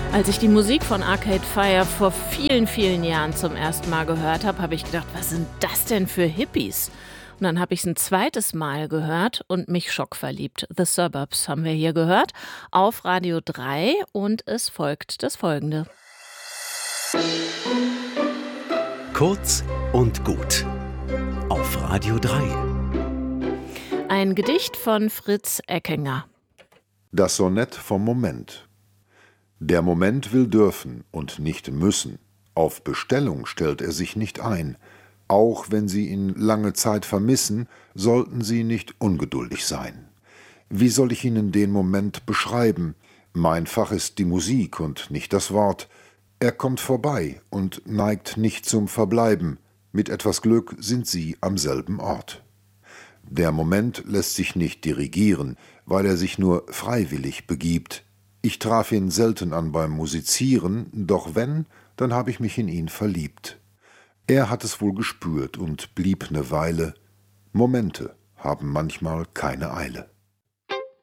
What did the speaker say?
Als ich die Musik von Arcade Fire vor vielen, vielen Jahren zum ersten Mal gehört habe, habe ich gedacht, was sind das denn für Hippies? Und dann habe ich es ein zweites Mal gehört und mich schockverliebt. The Suburbs haben wir hier gehört auf Radio 3 und es folgt das Folgende. Kurz und gut auf Radio 3. Ein Gedicht von Fritz Eckinger. Das Sonett vom Moment. Der Moment will dürfen und nicht müssen. Auf Bestellung stellt er sich nicht ein. Auch wenn Sie ihn lange Zeit vermissen, sollten Sie nicht ungeduldig sein. Wie soll ich Ihnen den Moment beschreiben? Mein Fach ist die Musik und nicht das Wort. Er kommt vorbei und neigt nicht zum Verbleiben. Mit etwas Glück sind Sie am selben Ort. Der Moment lässt sich nicht dirigieren, weil er sich nur freiwillig begibt. Ich traf ihn selten an beim Musizieren, doch wenn, dann habe ich mich in ihn verliebt. Er hat es wohl gespürt und blieb 'ne Weile. Momente haben manchmal keine Eile.